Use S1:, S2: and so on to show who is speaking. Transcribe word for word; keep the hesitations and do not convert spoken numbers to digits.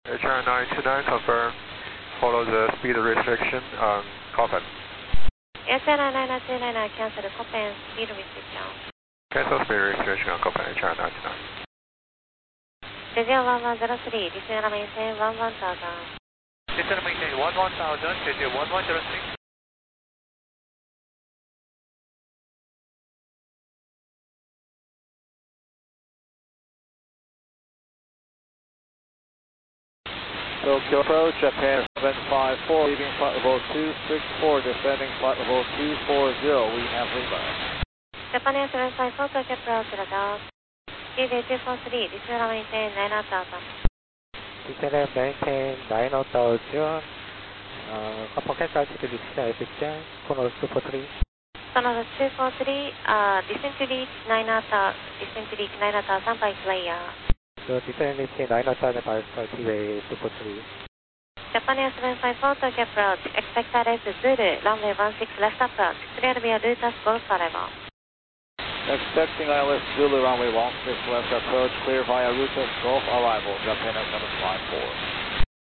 S1: H R nine two nine confirm. Follow the speed restriction on Copen.
S2: H R nine nine two nine cancel Copen speed restriction.
S1: Cancel speed restriction on Copen H R nine two nine.
S2: Jeju one one zero three, descend maintain one one thousand.
S3: Descend maintain one one thousand, Jeju one one zero three.
S4: Tokyo approach, Japan seven five four, leaving flight level two six four, descending flight level two four zero, we have Lima.
S2: Japan seven five four, Tokyo approach, radar. Speed two four three, descend maintain nine thousand.
S5: Descend maintain nine thousand. Uh, Pocket altitude is fifteen, Sonos two four three.
S2: Sonos two four three, uh, descend to reach nine thousand, descend to reach nine thousand by player.
S5: So descend reaching nine thousand by T-way two four three.
S2: Japan seven five four, Tokyo approach, expect R S Zulu, runway one six left approach, clear via Lutas Golf arrival.
S4: Expecting I L S Zulu, runway one six left approach, clear via Lutas Golf arrival, Japan seven five four.